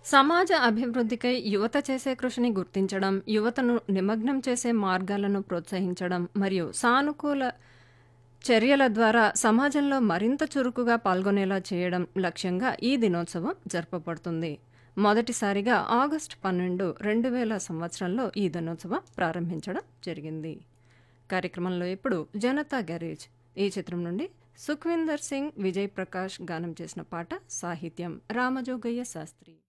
సమాజ అభివృద్ధికై యువత చేసే కృషిని గుర్తించడం, యువతను నిమగ్నం చేసే మార్గాలను ప్రోత్సహించడం మరియు సానుకూల చర్యల ద్వారా సమాజంలో మరింత చురుకుగా పాల్గొనేలా చేయడం లక్ష్యంగా ఈ దినోత్సవం జరపబడుతుంది. మొదటిసారిగా ఆగస్టు 12, 2000 సంవత్సరంలో ఈ దినోత్సవం ప్రారంభించడం జరిగింది. కార్యక్రమంలో ఇప్పుడు జనతా గ్యారేజ్ ఈ చిత్రం నుండి సుఖ్వీందర్ సింగ్, విజయ్ ప్రకాష్ గానం చేసిన పాట, సాహిత్యం రామజోగయ్య శాస్త్రి.